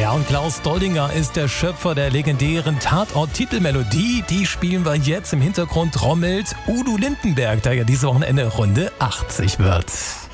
Ja, und Klaus Doldinger ist der Schöpfer der legendären Tatort-Titelmelodie. Die spielen wir jetzt im Hintergrund trommelt Udo Lindenberg, der ja dieses Wochenende Runde 80 wird.